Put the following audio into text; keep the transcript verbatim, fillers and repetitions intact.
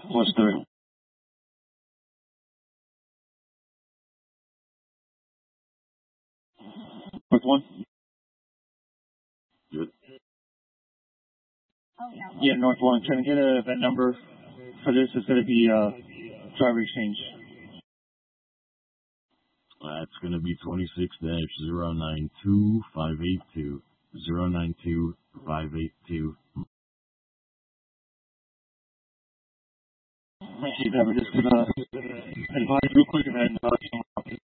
Plus three. Quick one? Good. Yeah, North one. Can I get a event number for this? It's going to be uh, driver exchange. That's going to be twenty-six dash zero nine two five eight two. zero nine two five eight two. Thank you, Deborah. Just going to advise real quick if I had